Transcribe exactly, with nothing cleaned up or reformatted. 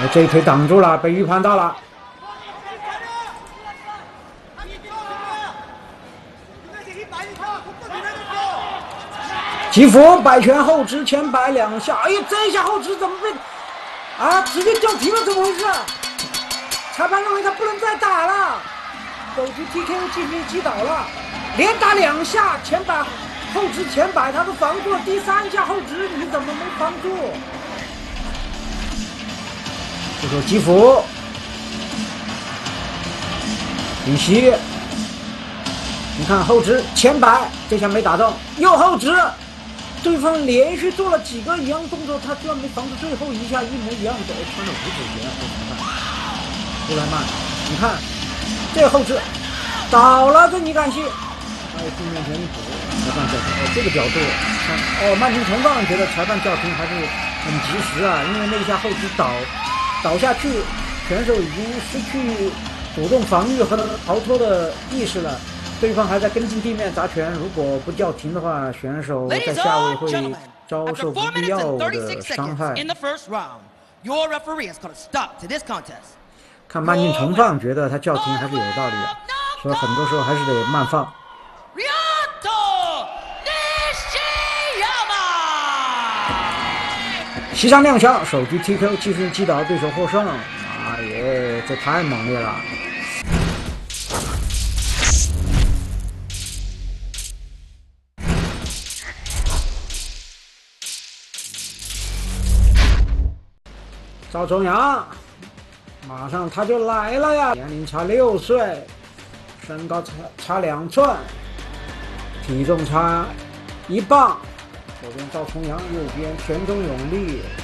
这一腿挡住了，被预判到了。吉福摆拳后直前摆两下，哎呀，这一下后直怎么被啊直接叫停了？怎么回事？裁判认为他不能再打了，手局 T K O 继续击倒了，连打两下前摆后直前摆他都防住了，第三下后直你怎么没防住？这时候吉福李希，你看后直前摆这下没打中，又后直。对方连续做了几个一样动作，他居然没防住最后一下一模一样的，穿着五指拳，布莱曼，你看这后直倒了，这你敢信？还有镜面前补，裁判叫停。哦，这个角度看，哦，慢镜重放，觉得裁判叫停还是很及时啊，因为那一下后直倒倒下去，选手已经失去主动防御和逃脱的意识了。对方还在跟进地面砸拳，如果不叫停的话，选手在下位会遭受不必要的伤害。看慢镜重放，觉得他叫停还是有道理的，所以很多时候还是得慢放。膝上亮相，手局 T K O 继续击倒对手获胜。哎耶，这太猛烈了！赵忠阳，马上他就来了呀！年龄差六岁，身高差差两寸，体重差一磅。左边赵忠阳，右边田中永利。